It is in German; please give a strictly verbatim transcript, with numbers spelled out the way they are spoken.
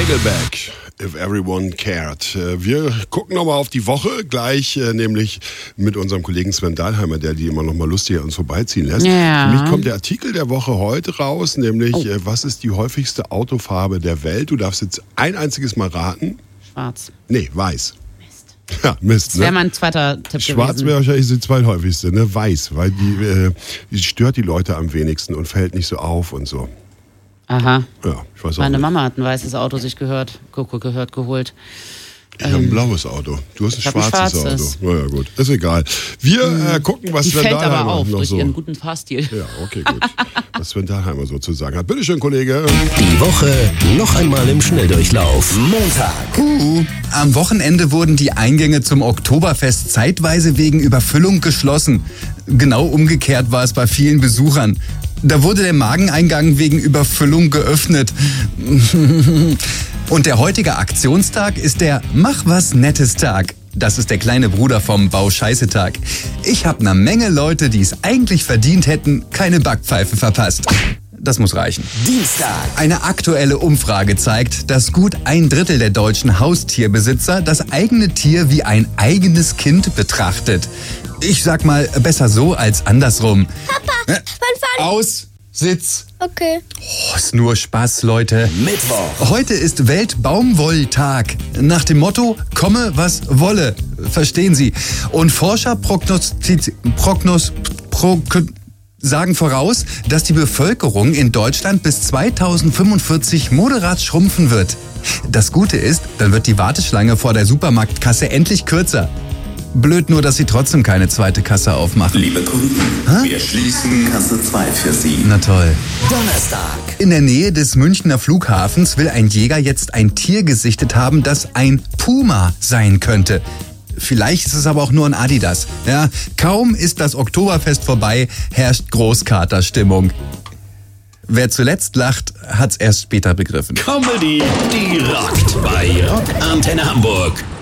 Nickelback, If Everyone Cared. Wir gucken nochmal auf die Woche, gleich nämlich mit unserem Kollegen Sven Dahlheimer, der die immer nochmal lustig an uns vorbeiziehen lässt. Ja. Für mich kommt der Artikel der Woche heute raus, nämlich oh. was ist die häufigste Autofarbe der Welt? Du darfst jetzt ein einziges Mal raten. Schwarz. Nee, weiß. Mist. Ja, Mist. Das wäre ne? mein zweiter Tipp Schwarz wäre wahrscheinlich die zweithäufigste, ne? Weiß, weil die, äh, die stört die Leute am wenigsten und fällt nicht so auf und so. Aha. Ja, ich weiß auch Meine nicht. Mama hat ein weißes Auto sich gehört, gehört, geholt. Ich habe ein blaues Auto. Du hast ein Ich hab ein schwarzes schwarzes. Auto. Naja, gut. Ist egal. Wir äh, gucken, was Die Sven fällt aber Dahlheimer auf noch durch so... ihren guten Fahrstil. Ja, okay, gut. Was Sven Dahlheimer so zu sagen hat. Bitteschön, Kollege. Die Woche noch einmal im Schnelldurchlauf. Montag. Uh, am Wochenende wurden die Eingänge zum Oktoberfest zeitweise wegen Überfüllung geschlossen. Genau umgekehrt war es bei vielen Besuchern. Da wurde der Mageneingang wegen Überfüllung geöffnet. Und der heutige Aktionstag ist der Mach was Nettes Tag. Das ist der kleine Bruder vom Bau-Scheiße-Tag. Ich habe einer Menge Leute, die es eigentlich verdient hätten, keine Backpfeife verpasst. Das muss reichen. Dienstag. Eine aktuelle Umfrage zeigt, dass gut ein Drittel der deutschen Haustierbesitzer das eigene Tier wie ein eigenes Kind betrachtet. Ich sag mal, besser so als andersrum. Papa, wann fahren? Aus, Sitz. Okay. Oh, ist nur Spaß, Leute. Mittwoch. Heute ist Weltbaumwolltag. Nach dem Motto, komme was wolle. Verstehen Sie? Und Forscher prognostiz, prognos, prog, sagen voraus, dass die Bevölkerung in Deutschland bis zweitausendfünfundvierzig moderat schrumpfen wird. Das Gute ist, dann wird die Warteschlange vor der Supermarktkasse endlich kürzer. Blöd nur, dass sie trotzdem keine zweite Kasse aufmachen. Liebe Kunden, Hä? wir schließen Kasse zwei für Sie. Na toll. Donnerstag. In der Nähe des Münchner Flughafens will ein Jäger jetzt ein Tier gesichtet haben, das ein Puma sein könnte. Vielleicht ist es aber auch nur ein Adidas. Ja, kaum ist das Oktoberfest vorbei, herrscht Großkaterstimmung. Wer zuletzt lacht, hat's erst später begriffen. Comedy, die rockt bei Rock Antenne Hamburg.